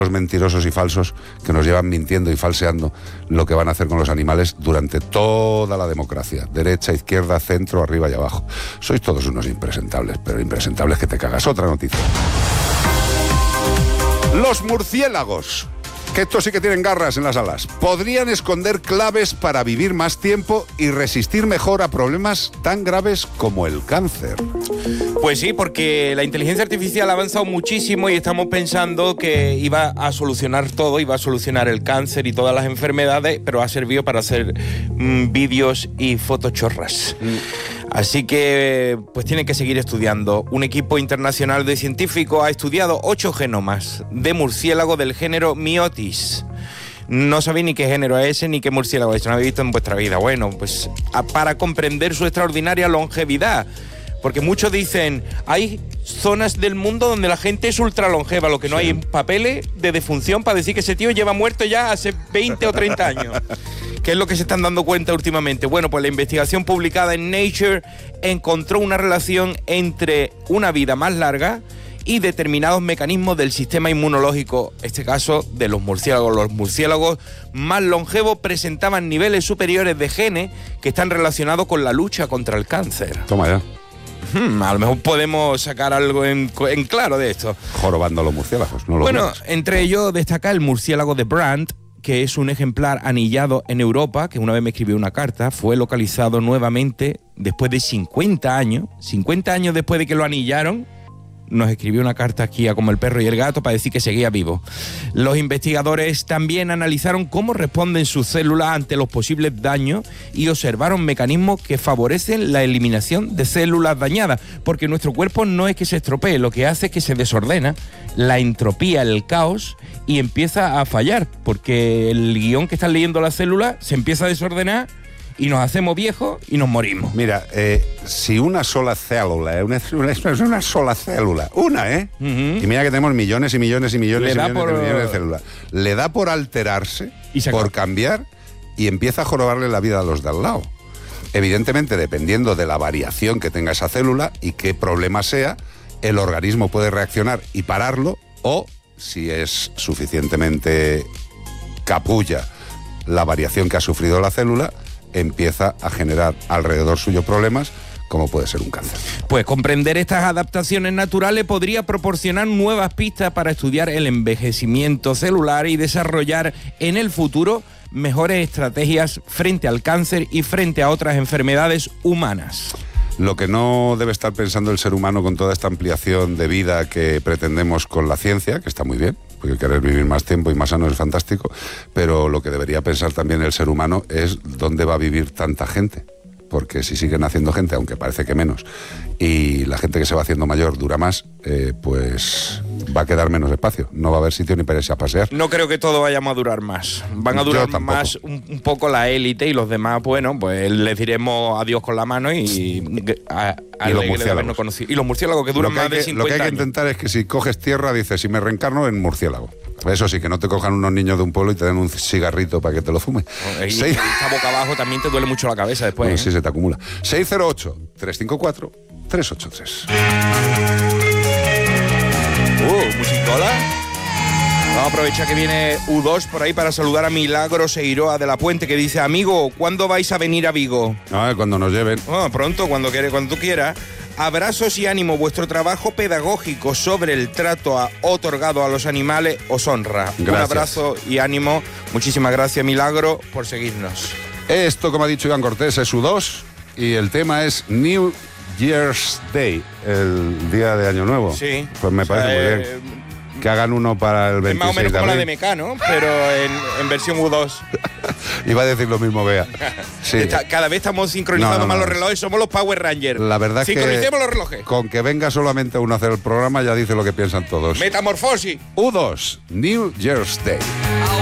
mentirosos y falsos que nos llevan mintiendo y falseando lo que van a hacer con los animales durante toda la democracia. Derecha, izquierda, centro, arriba y abajo. Sois todos unos impresentables, pero impresentables que te cagas. Otra noticia. Los murciélagos, que estos sí que tienen garras en las alas, podrían esconder claves para vivir más tiempo y resistir mejor a problemas tan graves como el cáncer. Pues sí, porque la inteligencia artificial ha avanzado muchísimo y estamos pensando que iba a solucionar todo, iba a solucionar el cáncer y todas las enfermedades, pero ha servido para hacer vídeos y fotochorras. Así que pues tienen que seguir estudiando. Un equipo internacional de científicos ha estudiado 8 genomas de murciélago del género Myotis. No sabéis ni qué género es ese ni qué murciélago es, no habéis visto en vuestra vida. Bueno, pues para comprender su extraordinaria longevidad. Porque muchos dicen, hay zonas del mundo donde la gente es ultra longeva, lo que no hay papeles de defunción para decir que ese tío lleva muerto ya hace 20 o 30 años. ¿Qué es lo que se están dando cuenta últimamente? Bueno, pues la investigación publicada en Nature encontró una relación entre una vida más larga y determinados mecanismos del sistema inmunológico, en este caso de los murciélagos. Los murciélagos más longevos presentaban niveles superiores de genes que están relacionados con la lucha contra el cáncer. Toma ya. A lo mejor podemos sacar algo en claro de esto. Jorobando a los murciélagos, no lo Bueno, veas. entre ellos destaca el murciélago de Brandt, que es un ejemplar anillado en Europa, que una vez me escribió una carta, fue localizado nuevamente después de 50 años. 50 años después de que lo anillaron, nos escribió una carta aquí a Como el perro y el gato para decir que seguía vivo. Los investigadores también analizaron cómo responden sus células ante los posibles daños y observaron mecanismos que favorecen la eliminación de células dañadas, porque nuestro cuerpo no es que se estropee, lo que hace es que se desordena, la entropía, el caos, y empieza a fallar, porque el guión que están leyendo las células se empieza a desordenar y nos hacemos viejos y nos morimos. Mira, si una sola célula, una sola célula, y mira que tenemos millones y millones y millones, millones de células, le da por alterarse, por cambiar, y empieza a jorobarle la vida a los de al lado. Evidentemente, dependiendo de la variación que tenga esa célula y qué problema sea, el organismo puede reaccionar y pararlo, o si es suficientemente capulla la variación que ha sufrido la célula, empieza a generar alrededor suyo problemas, como puede ser un cáncer. Pues comprender estas adaptaciones naturales podría proporcionar nuevas pistas para estudiar el envejecimiento celular y desarrollar en el futuro mejores estrategias frente al cáncer y frente a otras enfermedades humanas. Lo que no debe estar pensando el ser humano con toda esta ampliación de vida que pretendemos con la ciencia, que está muy bien, porque querer vivir más tiempo y más sano es fantástico, pero lo que debería pensar también el ser humano es dónde va a vivir tanta gente. Porque si siguen haciendo gente, aunque parece que menos, y la gente que se va haciendo mayor dura más, pues va a quedar menos espacio. No va a haber sitio ni para irse a pasear. No creo que todo vayamos a durar más. Van a durar más un poco la élite, y los demás, bueno, pues les diremos adiós con la mano y los murciélagos. Y los murciélagos que duran más de 50 años. Lo que hay que intentar es que si coges tierra, dices, si me reencarno en murciélago. Eso sí, que no te cojan unos niños de un pueblo y te den un cigarrito para que te lo fumes. Y está boca abajo también te duele mucho la cabeza después. Bueno, sí, se te acumula. 608-354-383. Musicola. Vamos a aprovechar que viene U2 por ahí para saludar a Milagros Eiroa de la Puente, que dice: amigo, ¿cuándo vais a venir a Vigo? Cuando nos lleven. Pronto, cuando tú quieras. Abrazos y ánimo, vuestro trabajo pedagógico sobre el trato otorgado a los animales os honra. Gracias. Un abrazo y ánimo. Muchísimas gracias, Milagro, por seguirnos. Esto, como ha dicho Iván Cortés, es U2 y el tema es New Year's Day, el día de Año Nuevo. Sí. Pues me parece muy bien. Que hagan uno para el 26 de abril. Es más o menos como la de Mecano, pero en versión U2. Iba a decir lo mismo, Bea. Sí. Cada vez estamos sincronizando más los relojes, somos los Power Rangers. La verdad es que sincronicemos los relojes. Con que venga solamente uno a hacer el programa ya dice lo que piensan todos. Metamorfosis. U2, New Year's Day.